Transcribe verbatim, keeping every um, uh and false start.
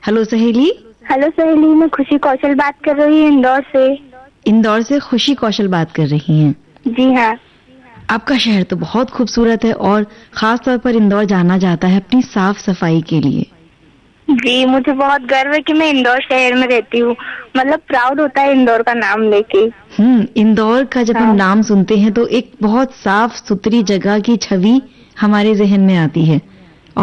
Hello सहेली। Hello सहेली, मैं खुशी कौशल बात कर रही हूँ इंदौर से। इंदौर से खुशी कौशल बात कर रही हैं? जी हाँ। आपका शहर तो बहुत खूबसूरत है और खास तौर पर इंदौर जाना जाता है अपनी साफ सफाई के लिए। जी, मुझे बहुत गर्व है कि मैं इंदौर शहर में रहती हूँ। मतलब प्राउड होता है इंदौर का नाम लेके। हम्म इंदौर का जब हाँ। हम नाम सुनते हैं तो एक बहुत साफ सुथरी जगह की छवि हमारे जहन में आती है।